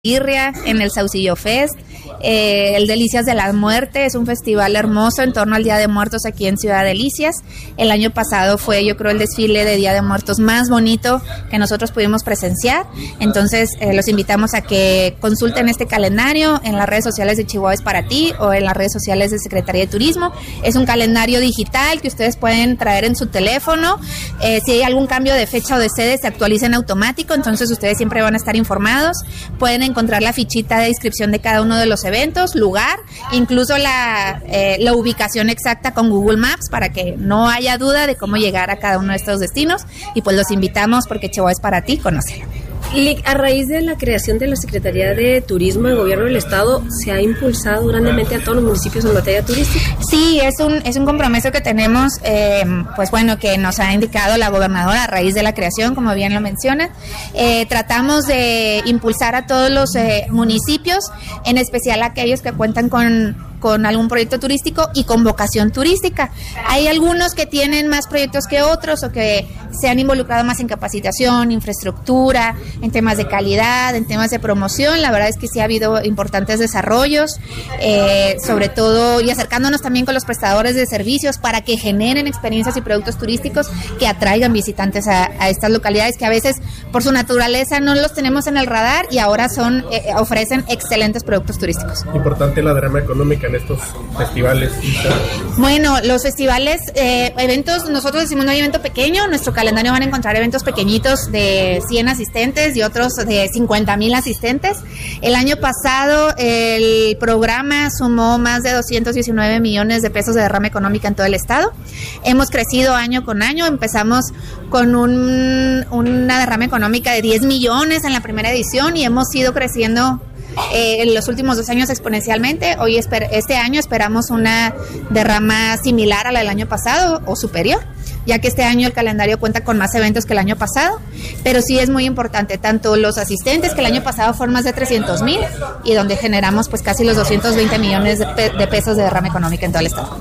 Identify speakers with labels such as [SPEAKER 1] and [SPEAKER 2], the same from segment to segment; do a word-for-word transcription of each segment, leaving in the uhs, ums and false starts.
[SPEAKER 1] Birria, en el Saucillo Fest, eh, el Delicias de la Muerte es un festival hermoso en torno al Día de Muertos aquí en Ciudad Delicias. El año pasado fue, yo creo, el desfile de Día de Muertos más bonito que nosotros pudimos presenciar. Entonces eh, los invitamos a que consulten este calendario en las redes sociales de Chihuahua es para ti o en las redes sociales de Secretaría de Turismo. Es un calendario digital que ustedes pueden traer en su teléfono. Eh, si hay algún cambio de fecha o de sede, se actualiza en automático, entonces ustedes siempre van a estar informados. Pueden encontrar la fichita de inscripción de cada uno de los eventos, lugar, incluso la, eh, la ubicación exacta con Google Maps para que no haya duda de cómo llegar a cada uno de estos destinos, y pues los invitamos porque Chihuahua es para ti, conócelo.
[SPEAKER 2] Lic, a raíz de la creación de la Secretaría de Turismo del Gobierno del Estado, ¿se ha impulsado grandemente a todos los municipios en materia turística?
[SPEAKER 1] Sí, es un es un compromiso que tenemos, eh, pues bueno, que nos ha indicado la gobernadora a raíz de la creación, como bien lo menciona. Eh, tratamos de impulsar a todos los eh, municipios, en especial aquellos que cuentan con con algún proyecto turístico y con vocación turística. Hay algunos que tienen más proyectos que otros o que se han involucrado más en capacitación, infraestructura, en temas de calidad, en temas de promoción. La verdad es que sí ha habido importantes desarrollos, eh, sobre todo, y acercándonos también con los prestadores de servicios para que generen experiencias y productos turísticos que atraigan visitantes a, a estas localidades que a veces por su naturaleza no los tenemos en el radar y ahora son eh, ofrecen excelentes productos turísticos.
[SPEAKER 3] Importante la derrama económica en estos festivales.
[SPEAKER 1] Bueno, los festivales, eh, eventos, nosotros decimos no hay evento pequeño, en nuestro calendario van a encontrar eventos pequeñitos de cien asistentes y otros de cincuenta mil asistentes. El año pasado el programa sumó más de doscientos diecinueve millones de pesos de derrama económica en todo el estado. Hemos crecido año con año, empezamos con un, una derrama económica de diez millones en la primera edición y hemos ido creciendo Eh, en los últimos dos años exponencialmente. Hoy esper- este año esperamos una derrama similar a la del año pasado o superior, ya que este año el calendario cuenta con más eventos que el año pasado, pero sí es muy importante, tanto los asistentes, que el año pasado fueron más de trescientos mil, y donde generamos pues casi los doscientos veinte millones de, pe- de pesos de derrama económica en todo el estado.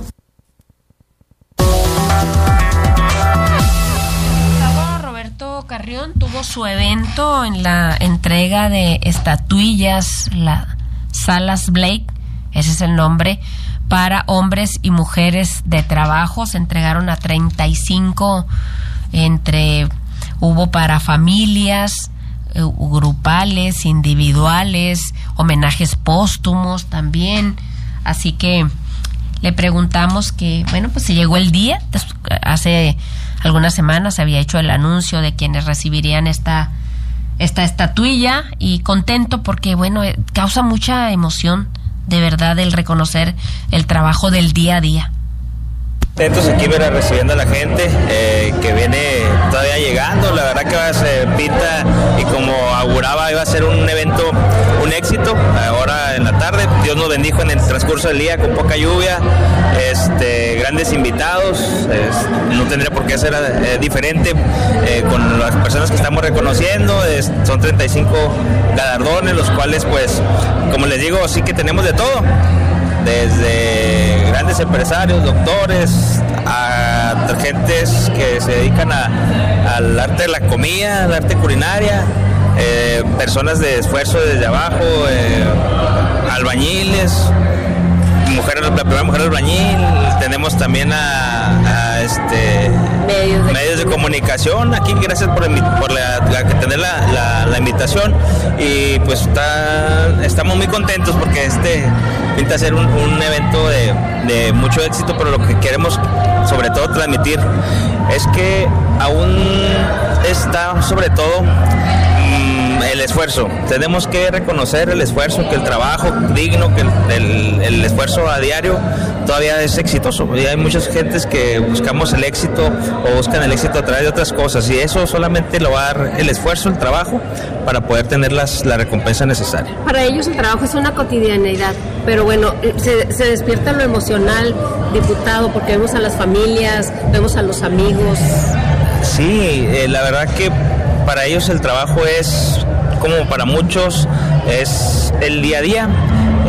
[SPEAKER 2] Carrión tuvo su evento en la entrega de estatuillas, la Salas Blake, ese es el nombre, para hombres y mujeres de trabajo. Se entregaron a treinta y cinco, entre hubo para familias, eh, grupales, individuales, homenajes póstumos también. Así que le preguntamos que, bueno, pues se llegó el día, hace algunas semanas se había hecho el anuncio de quienes recibirían esta, esta estatuilla, y contento porque, bueno, causa mucha emoción, de verdad, el reconocer el trabajo del día a día.
[SPEAKER 4] Atentos aquí, mira, recibiendo a la gente eh, que viene todavía llegando. La verdad que se pinta, y como auguraba, iba a ser un evento, un éxito. Ahora en la tarde, Dios nos bendijo en el transcurso del día con poca lluvia, este, grandes invitados. Es, no tendría por qué ser eh, diferente eh, con las personas que estamos reconociendo. Es, son treinta y cinco galardones, los cuales, pues, como les digo, sí que tenemos de todo. Desde grandes empresarios, doctores, a gentes que se dedican a, al arte de la comida, al arte culinaria, eh, personas de esfuerzo desde abajo, eh, albañiles, mujeres, la primera mujer albañil. Tenemos también a, a este medios de, medios de comunicación aquí. Gracias por, por la, la, tener la, la, la invitación, y pues está, estamos muy contentos porque este pinta ser un, un evento de, de mucho éxito, pero lo que queremos sobre todo transmitir es que aún está sobre todo mmm, el esfuerzo. Tenemos que reconocer el esfuerzo, que el trabajo digno, que el, el, el esfuerzo a diario todavía es exitoso. Y hay muchas gentes que buscamos el éxito o buscan el éxito a través de otras cosas, y eso solamente lo va a dar el esfuerzo, el trabajo, para poder tener las, la recompensa necesaria.
[SPEAKER 2] Para ellos el trabajo es una cotidianeidad, pero bueno, se, se despierta lo emocional, diputado, porque vemos a las familias, vemos a los amigos.
[SPEAKER 4] Sí, eh, la verdad que para ellos el trabajo es, como para muchos, es el día a día.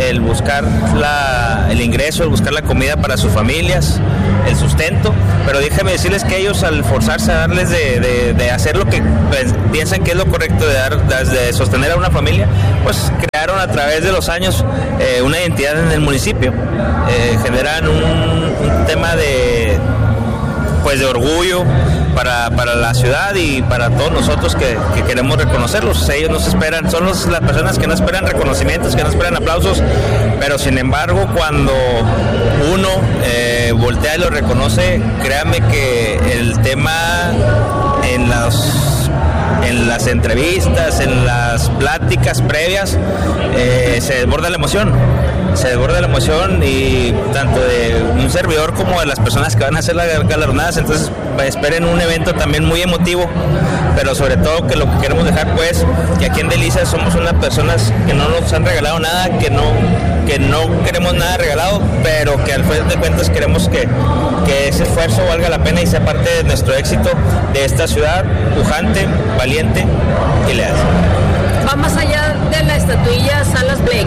[SPEAKER 4] el buscar la, el ingreso, el buscar la comida para sus familias, el sustento, pero déjame decirles que ellos al forzarse a darles de, de, de hacer lo que pues, piensan que es lo correcto de, dar, de sostener a una familia, pues crearon a través de los años eh, una identidad en el municipio, eh, generan un, un tema de pues de orgullo para, para la ciudad y para todos nosotros que, que queremos reconocerlos. Ellos nos esperan, son los, las personas que no esperan reconocimientos, que no esperan aplausos, pero sin embargo cuando uno eh, voltea y lo reconoce, créanme que el tema en las en las entrevistas, en las pláticas previas, eh, se desborda la emoción, se desborda la emoción y tanto de un servidor como de las personas que van a ser las galardonadas, entonces esperen un evento también muy emotivo, pero sobre todo que lo que queremos dejar pues, que aquí en Delicias somos unas personas que no nos han regalado nada, que no, que no queremos nada regalado, pero que al fin de cuentas queremos que, que ese esfuerzo valga la pena y sea parte de nuestro éxito de esta ciudad pujante, valiente y leal.
[SPEAKER 2] Va más allá de la estatuilla Salas Blake,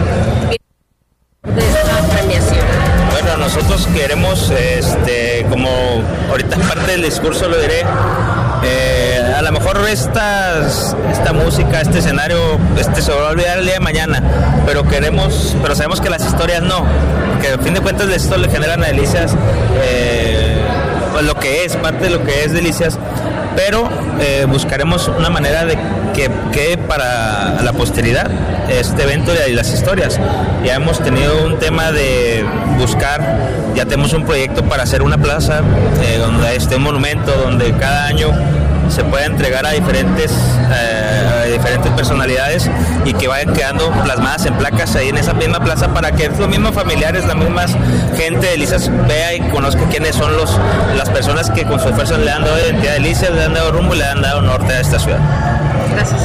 [SPEAKER 2] de esta premiación.
[SPEAKER 4] Bueno, nosotros queremos, este, como ahorita parte del discurso lo diré, eh, a lo mejor esta, esta música, este escenario, este se va a olvidar el día de mañana, pero queremos, pero sabemos que las historias no, que a fin de cuentas esto le generan a Delicias eh, pues lo que es, parte de lo que es Delicias, pero eh, buscaremos una manera de que quede para la posteridad este evento y las historias. Ya hemos tenido un tema de buscar, ya tenemos un proyecto para hacer una plaza eh, donde esté un monumento, donde cada año se pueda entregar a diferentes eh, a diferentes personalidades y que vayan quedando plasmadas en placas ahí en esa misma plaza para que los mismos familiares, la misma gente de Delicias vea y conozca quiénes son los las personas que con su esfuerzo le han dado identidad a Delicias, le han dado rumbo y le han dado norte a esta ciudad.
[SPEAKER 2] Gracias.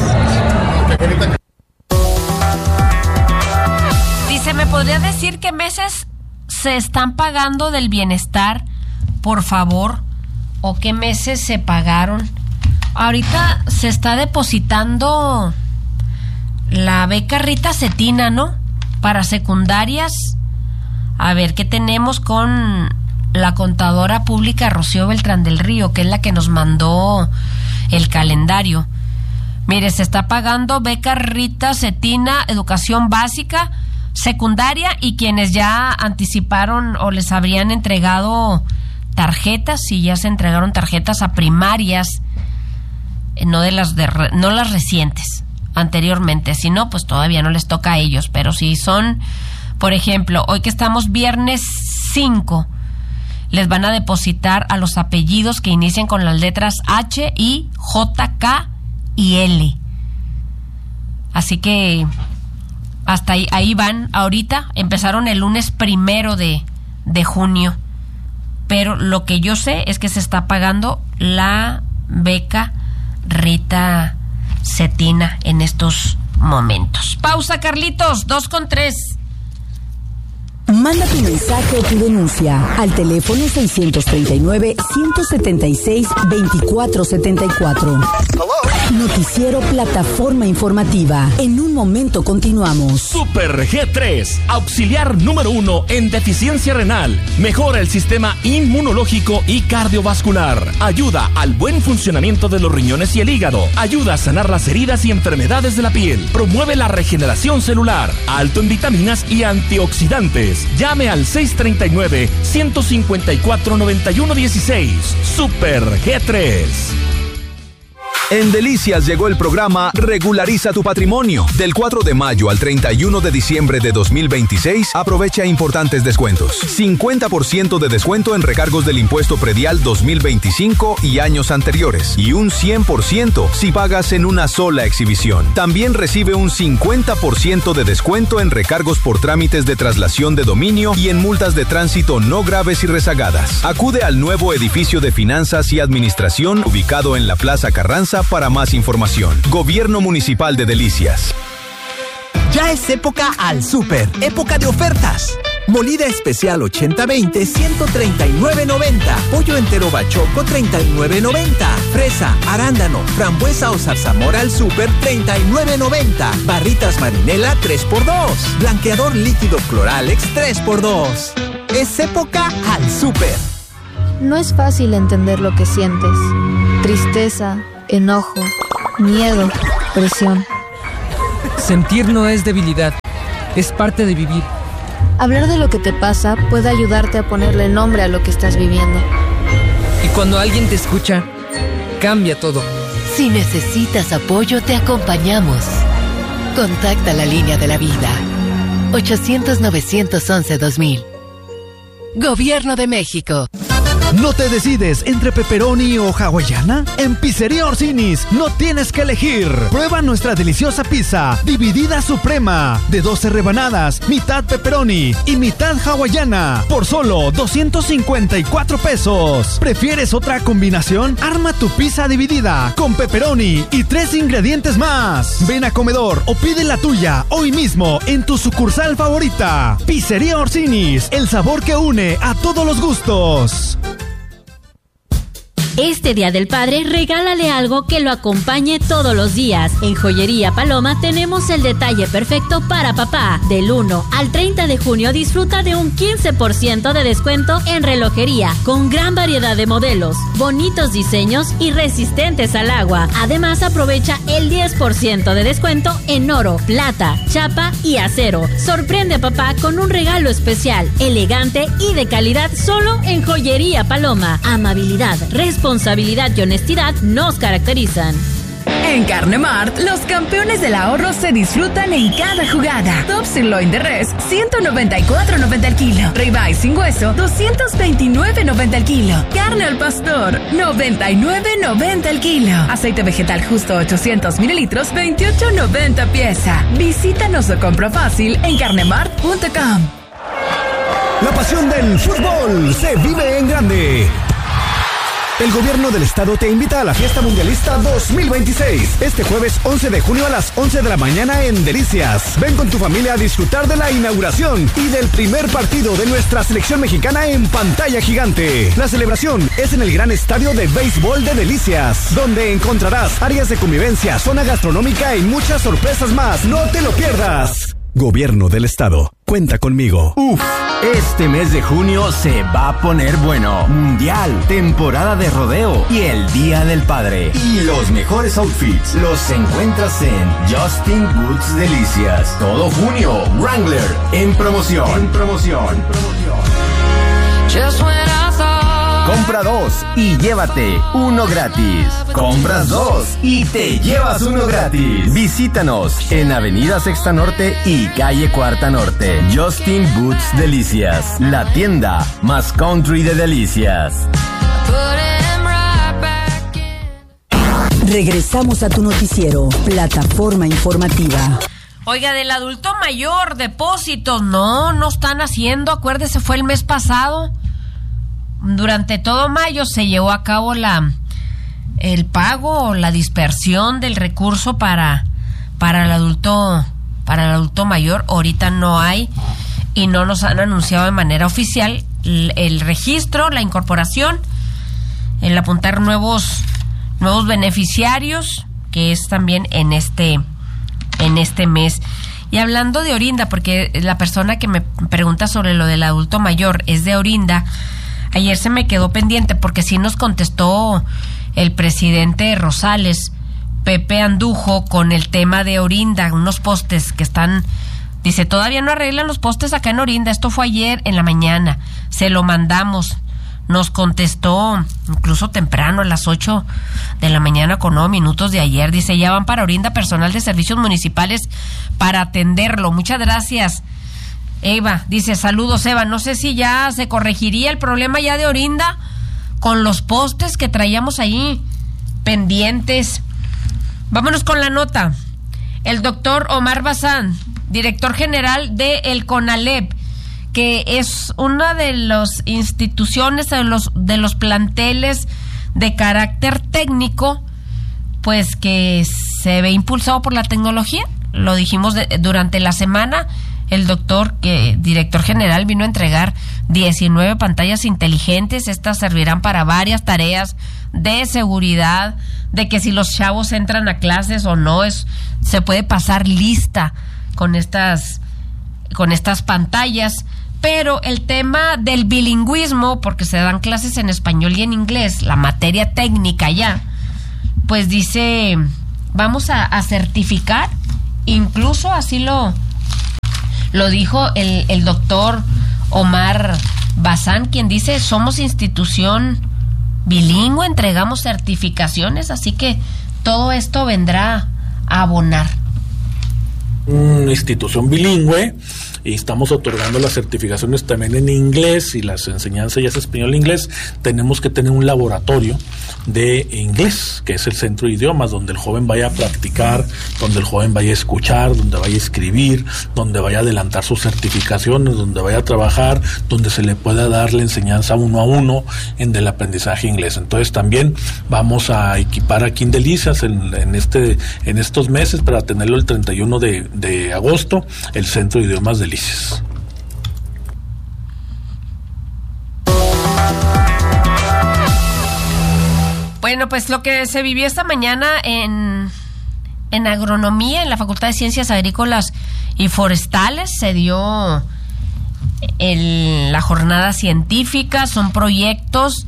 [SPEAKER 2] Dice, ¿me podría decir qué meses se están pagando del bienestar, por favor? ¿O qué meses se pagaron? Ahorita se está depositando la beca Rita Cetina, ¿no? Para secundarias. A ver, ¿qué tenemos con la contadora pública Rocío Beltrán del Río, que es la que nos mandó el calendario? Mire, se está pagando beca Rita Cetina, educación básica, secundaria y quienes ya anticiparon o les habrían entregado tarjetas, si ya se entregaron tarjetas a primarias, no de las de, no las recientes, anteriormente, si no, pues todavía no les toca a ellos, pero si son, por ejemplo, hoy que estamos viernes cinco, les van a depositar a los apellidos que inician con las letras H, I, J, K y L. Así que hasta ahí, ahí van ahorita, empezaron el lunes primero de, de junio. Pero lo que yo sé es que se está pagando la beca Rita Cetina en estos momentos. Pausa, Carlitos, dos con tres.
[SPEAKER 5] Manda tu mensaje o tu denuncia al teléfono seiscientos treinta y nueve, ciento setenta y seis, veinticuatro setenta y cuatro. Noticiero Plataforma Informativa. En un momento continuamos.
[SPEAKER 6] Super G tres, auxiliar número uno en deficiencia renal. Mejora el sistema inmunológico y cardiovascular. Ayuda al buen funcionamiento de los riñones y el hígado. Ayuda a sanar las heridas y enfermedades de la piel. Promueve la regeneración celular. Alto en vitaminas y antioxidantes. Llame al seis treinta y nueve, ciento cincuenta y cuatro, noventa y uno dieciséis. Super G tres.
[SPEAKER 7] En Delicias llegó el programa Regulariza tu Patrimonio. Del cuatro de mayo al treinta y uno de diciembre de dos mil veintiséis, aprovecha importantes descuentos. cincuenta por ciento de descuento en recargos del impuesto predial dos mil veinticinco y años anteriores. Y un cien por ciento si pagas en una sola exhibición. También recibe un cincuenta por ciento de descuento en recargos por trámites de traslación de dominio y en multas de tránsito no graves y rezagadas. Acude al nuevo edificio de finanzas y administración ubicado en la Plaza Carranza para más información. Gobierno Municipal de Delicias.
[SPEAKER 8] Ya es época al súper, época de ofertas. Molida especial ochenta veinte, ciento treinta y nueve noventa. Pollo entero bachoco, treinta y nueve noventa. Fresa, arándano, frambuesa o zarzamora al súper, treinta y nueve noventa. Barritas Marinela, tres por dos. Blanqueador líquido Cloralex, tres por dos. Es época al súper.
[SPEAKER 9] No es fácil entender lo que sientes. Tristeza, enojo, miedo, presión.
[SPEAKER 10] Sentir no es debilidad, es parte de vivir.
[SPEAKER 9] Hablar de lo que te pasa puede ayudarte a ponerle nombre a lo que estás viviendo.
[SPEAKER 10] Y cuando alguien te escucha, cambia todo.
[SPEAKER 11] Si necesitas apoyo, te acompañamos. Contacta la línea de la vida. ochocientos, novecientos once, dos mil. Gobierno de México.
[SPEAKER 12] ¿No te decides entre pepperoni o hawaiana? En Pizzería Orsini's no tienes que elegir. Prueba nuestra deliciosa pizza dividida suprema de doce rebanadas, mitad pepperoni y mitad hawaiana por solo doscientos cincuenta y cuatro pesos. ¿Prefieres otra combinación? Arma tu pizza dividida con pepperoni y tres ingredientes más. Ven a comedor o pide la tuya hoy mismo en tu sucursal favorita. Pizzería Orsini's, el sabor que une a todos los gustos.
[SPEAKER 13] Este Día del Padre, regálale algo que lo acompañe todos los días. En Joyería Paloma tenemos el detalle perfecto para papá. Del uno al treinta de junio disfruta de un quince por ciento de descuento en relojería, con gran variedad de modelos, bonitos diseños y resistentes al agua. Además, aprovecha el diez por ciento de descuento en oro, plata, chapa y acero. Sorprende a papá con un regalo especial, elegante y de calidad solo en Joyería Paloma. Amabilidad, responsabilidad Responsabilidad y honestidad nos caracterizan.
[SPEAKER 14] En Carne Mart, los campeones del ahorro se disfrutan en cada jugada. Top Sirloin de Res, ciento noventa y cuatro noventa el kilo. Ribeye sin hueso, doscientos veintinueve noventa el kilo. Carne al pastor, noventa y nueve noventa el kilo. Aceite vegetal justo ochocientos mililitros, veintiocho noventa pieza. Visítanos o compra fácil en carnemart punto com.
[SPEAKER 12] La pasión del fútbol se vive en grande. El gobierno del estado te invita a la Fiesta Mundialista dos mil veintiséis. Este jueves once de junio a las once de la mañana en Delicias. Ven con tu familia a disfrutar de la inauguración y del primer partido de nuestra selección mexicana en pantalla gigante. La celebración es en el gran estadio de béisbol de Delicias, donde encontrarás áreas de convivencia, zona gastronómica y muchas sorpresas más. ¡No te lo pierdas! Gobierno del estado. Cuenta conmigo.
[SPEAKER 15] Uf, este mes de junio se va a poner bueno. Mundial, temporada de rodeo y el Día del Padre. Y los mejores outfits los encuentras en Justin Goods Delicias. Todo junio, Wrangler en promoción. En promoción. En promoción. Just when I thought... Compra dos y llévate uno gratis. Compras dos y te llevas uno gratis. Visítanos en Avenida Sexta Norte y Calle Cuarta Norte. Justin Boots Delicias, la tienda más country de Delicias.
[SPEAKER 5] Regresamos a tu noticiero, Plataforma Informativa.
[SPEAKER 2] Oiga, del adulto mayor, depósitos, no, no están haciendo. Acuérdese, fue el mes pasado. Durante todo mayo se llevó a cabo la el pago o la dispersión del recurso para para el adulto para el adulto mayor. Ahorita no hay y no nos han anunciado de manera oficial el, el registro, la incorporación, el apuntar nuevos nuevos beneficiarios, que es también en este en este mes. Y hablando de Orinda, porque la persona que me pregunta sobre lo del adulto mayor es de Orinda. Ayer se me quedó pendiente porque sí nos contestó el presidente Rosales, Pepe Andujo, con el tema de Orinda, unos postes que están, dice, todavía no arreglan los postes acá en Orinda, esto fue ayer en la mañana, se lo mandamos, nos contestó incluso temprano a las ocho de la mañana con nueve minutos de ayer, dice, ya van para Orinda personal de servicios municipales para atenderlo, muchas gracias. Eva, dice, saludos Eva, no sé si ya se corregiría el problema ya de Orinda con los postes que traíamos ahí pendientes. Vámonos con la nota. El doctor Omar Bazán, director general de el CONALEP, que es una de las instituciones, de los, de los planteles de carácter técnico, pues que se ve impulsado por la tecnología, lo dijimos de, durante la semana. el doctor, que director general, vino a entregar diecinueve pantallas inteligentes. Estas servirán para varias tareas de seguridad, de que si los chavos entran a clases o no, es, se puede pasar lista con estas, con estas pantallas. Pero el tema del bilingüismo, porque se dan clases en español y en inglés, la materia técnica ya, pues dice, vamos a, a certificar, incluso así lo, lo dijo el, el doctor Omar Bazán, quien dice, somos institución bilingüe, entregamos certificaciones, así que todo esto vendrá a abonar.
[SPEAKER 16] Una institución bilingüe, y estamos otorgando las certificaciones también en inglés, y las enseñanzas ya es español e inglés. Tenemos que tener un laboratorio de inglés, que es el centro de idiomas, donde el joven vaya a practicar, donde el joven vaya a escuchar, donde vaya a escribir, donde vaya a adelantar sus certificaciones, donde vaya a trabajar, donde se le pueda dar la enseñanza uno a uno en el aprendizaje inglés. Entonces también vamos a equipar aquí en Delicias en, en este en estos meses, para tenerlo el treinta y uno de, de agosto, el centro de idiomas de Delicias.
[SPEAKER 2] Bueno, pues lo que se vivió esta mañana en, en agronomía, en la Facultad de Ciencias Agrícolas y Forestales, se dio el, la jornada científica. Son proyectos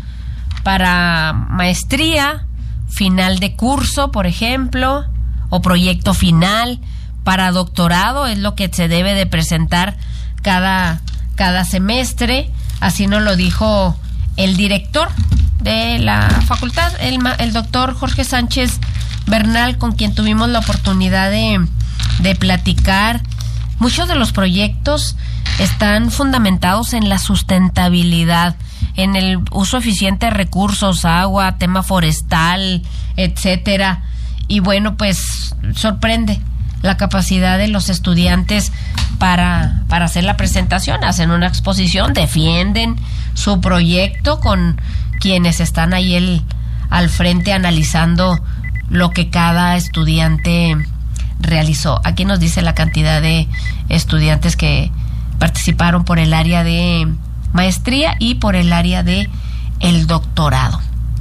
[SPEAKER 2] para maestría, final de curso, por ejemplo, o proyecto final. Para doctorado es lo que se debe de presentar cada, cada semestre. Así nos lo dijo el director de la facultad, el, el doctor Jorge Sánchez Bernal, con quien tuvimos la oportunidad de, de platicar. Muchos de los proyectos están fundamentados en la sustentabilidad, en el uso eficiente de recursos, agua, tema forestal, etcétera. Y bueno, pues sorprende la capacidad de los estudiantes para, para hacer la presentación. Hacen una exposición, defienden su proyecto con quienes están ahí el, al frente analizando lo que cada estudiante realizó. Aquí nos dice la cantidad de estudiantes que participaron por el área de maestría y por el área de el doctorado.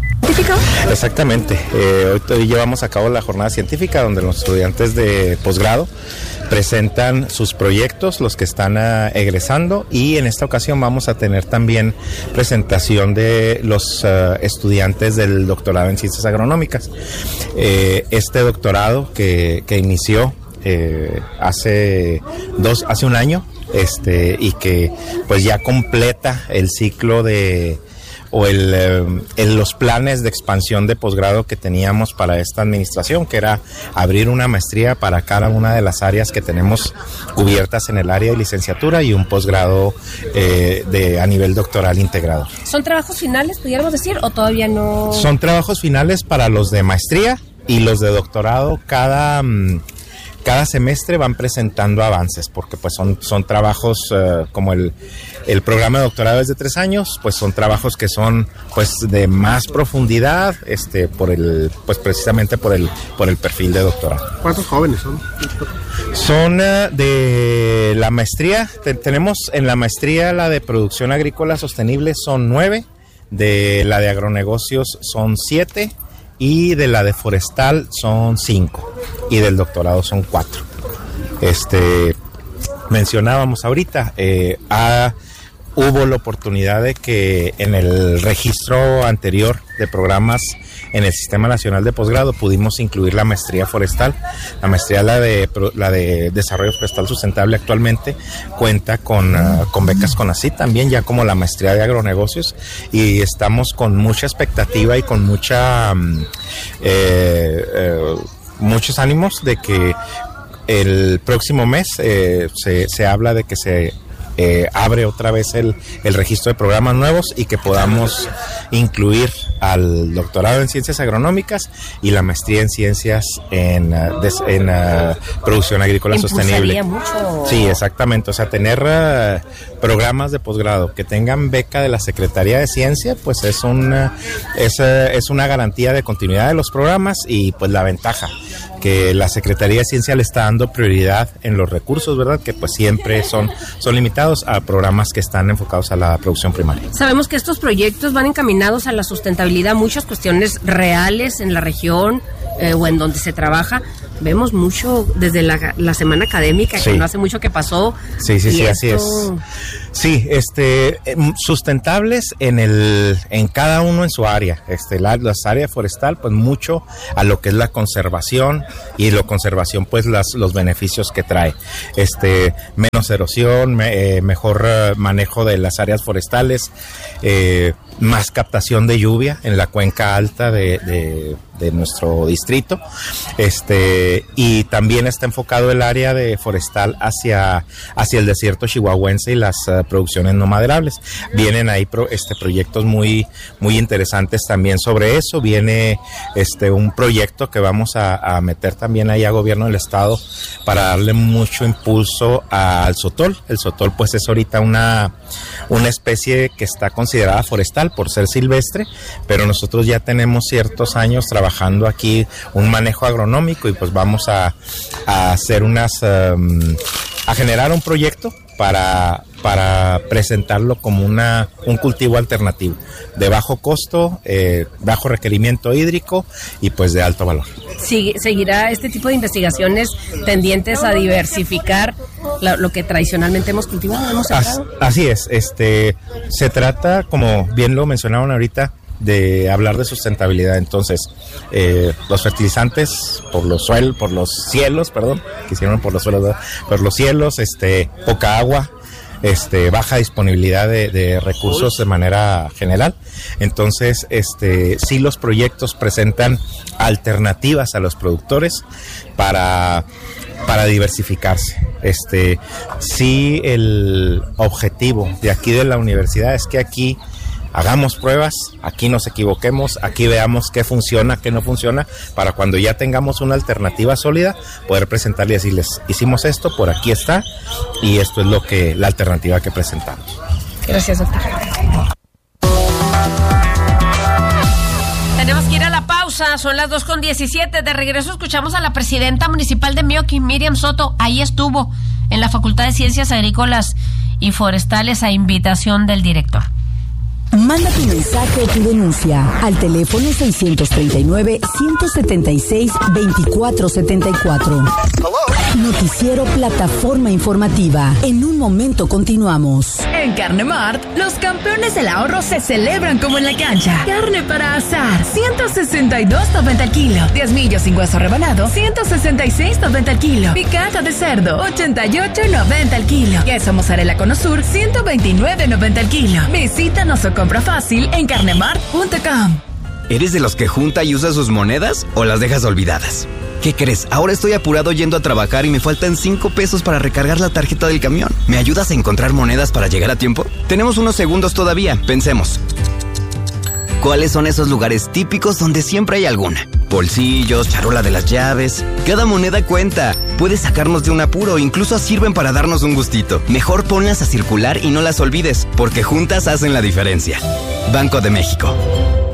[SPEAKER 17] Exactamente, eh, hoy, hoy llevamos a cabo la jornada científica, donde los estudiantes de posgrado presentan sus proyectos, los que están uh, egresando, y en esta ocasión vamos a tener también presentación de los uh, estudiantes del doctorado en ciencias agronómicas. Eh, este doctorado que, que inició eh, hace dos, hace un año, este, y que pues ya completa el ciclo de o el, eh, el, los planes de expansión de posgrado que teníamos para esta administración, que era abrir una maestría para cada una de las áreas que tenemos cubiertas en el área de licenciatura, y un posgrado eh, de, a nivel doctoral integrado.
[SPEAKER 2] ¿Son trabajos finales, pudiéramos decir, o todavía no?
[SPEAKER 17] Son trabajos finales para los de maestría, y los de doctorado cada... Mmm, Cada semestre van presentando avances, porque pues son, son trabajos uh, como el, el programa de doctorado es de tres años, pues son trabajos que son pues de más profundidad, este, por el, pues precisamente por el, por el perfil de doctorado.
[SPEAKER 3] ¿Cuántos jóvenes son?
[SPEAKER 17] Son uh, de la maestría, te, tenemos en la maestría la de producción agrícola sostenible son nueve, de la de agronegocios son siete, y de la de forestal son cinco, y del doctorado son cuatro. Este, mencionábamos ahorita, eh, a, hubo la oportunidad de que en el registro anterior de programas en el Sistema Nacional de Posgrado pudimos incluir la maestría forestal. La maestría, la de, la de Desarrollo Forestal Sustentable, actualmente cuenta con, uh, con becas CONACYT también, ya como la maestría de agronegocios, y estamos con mucha expectativa y con mucha um, eh, eh, muchos ánimos de que el próximo mes eh, se, se habla de que se Eh, abre otra vez el, el registro de programas nuevos, y que podamos incluir al doctorado en ciencias agronómicas y la maestría en ciencias en, uh, des, en uh, producción agrícola sostenible.
[SPEAKER 2] Mucho.
[SPEAKER 17] Sí, exactamente. O sea, tener uh, programas de posgrado que tengan beca de la Secretaría de Ciencia, pues es una, es, uh, es una garantía de continuidad de los programas, y pues la ventaja que la Secretaría de Ciencia le está dando prioridad en los recursos, ¿verdad? Que pues siempre son, son limitados a programas que están enfocados a la producción primaria.
[SPEAKER 2] Sabemos que estos proyectos van encaminados a la sustentabilidad, muchas cuestiones reales en la región eh, o en donde se trabaja. Vemos mucho desde la, la semana académica, sí. que no hace mucho que pasó.
[SPEAKER 17] Sí, sí, sí,
[SPEAKER 2] esto...
[SPEAKER 17] así es. Sí, este, sustentables en el, en cada uno en su área. Este, la, las áreas forestal, pues mucho a lo que es la conservación y lo conservación, pues las, los beneficios que trae. Este, menos erosión, me, eh, mejor uh, manejo de las áreas forestales, eh, más captación de lluvia en la cuenca alta de, de, de nuestro distrito, este, y también está enfocado el área de forestal hacia, hacia el desierto chihuahuense y las uh, producciones no maderables. Vienen ahí pro, este, proyectos muy, muy interesantes también sobre eso. Viene este, un proyecto que vamos a, a meter también ahí a gobierno del estado para darle mucho impulso al sotol. El sotol pues es ahorita una, una especie que está considerada forestal por ser silvestre, pero nosotros ya tenemos ciertos años trabajando aquí un manejo agronómico y pues vamos a, a hacer unas, um, a generar un proyecto para, para presentarlo como una, un cultivo alternativo de bajo costo, eh, bajo requerimiento hídrico y pues de alto valor.
[SPEAKER 2] Sí, seguirá este tipo de investigaciones tendientes a diversificar la, lo que tradicionalmente hemos cultivado, hemos
[SPEAKER 17] As, así es, este, se trata, como bien lo mencionaron ahorita, de hablar de sustentabilidad. Entonces, eh, los fertilizantes por los suelos, por los cielos, perdón, quisieron por los suelos, ¿verdad? Por los cielos, este, poca agua, este, baja disponibilidad de, de recursos de manera general. Entonces, este, sí, los proyectos presentan alternativas a los productores para para diversificarse. Este, sí, el objetivo de aquí de la universidad es que aquí hagamos pruebas, aquí nos equivoquemos, aquí veamos qué funciona, qué no funciona, para cuando ya tengamos una alternativa sólida, poder presentarle y decirles, hicimos esto, por aquí está, y esto es lo que, la alternativa que presentamos.
[SPEAKER 2] Gracias, doctor. Tenemos que ir a la pausa, son las dos con diecisiete. De regreso escuchamos a la presidenta municipal de Mioqui, Miriam Soto. Ahí estuvo en la Facultad de Ciencias Agrícolas y Forestales a invitación del director.
[SPEAKER 5] Manda tu mensaje o tu denuncia al teléfono seiscientos treinta y nueve, ciento setenta y seis, veinticuatro setenta y cuatro. Noticiero Plataforma Informativa. En un momento continuamos.
[SPEAKER 14] En Carne Mart, los campeones del ahorro se celebran como en la cancha. Carne para asar, ciento sesenta y dos noventa el kilo. Diezmillo sin hueso rebanado, ciento sesenta y seis noventa el kilo. Picada de cerdo, ochenta y ocho noventa el kilo. Queso mozzarella Cono Sur, ciento veintinueve noventa el kilo. Visítanos o compra fácil en carnemart punto com.
[SPEAKER 18] ¿Eres de los que junta y usa sus monedas o las dejas olvidadas? ¿Qué crees? Ahora estoy apurado yendo a trabajar y me faltan cinco pesos para recargar la tarjeta del camión. ¿Me ayudas a encontrar monedas para llegar a tiempo? Tenemos unos segundos todavía, pensemos. ¿Cuáles son esos lugares típicos donde siempre hay alguna? Bolsillos, charola de las llaves. Cada moneda cuenta. Puedes sacarnos de un apuro, incluso sirven para darnos un gustito. Mejor ponlas a circular y no las olvides, porque juntas hacen la diferencia. Banco de México.